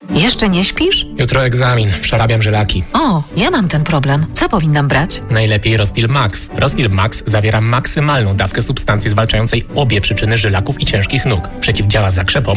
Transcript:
Jeszcze nie śpisz? Jutro egzamin, przerabiam żylaki. O, ja mam ten problem. Co powinnam brać? Najlepiej Rostil Max. Rostil Max zawiera maksymalną dawkę substancji zwalczającej obie przyczyny żylaków i ciężkich nóg. Przeciwdziała zakrzepom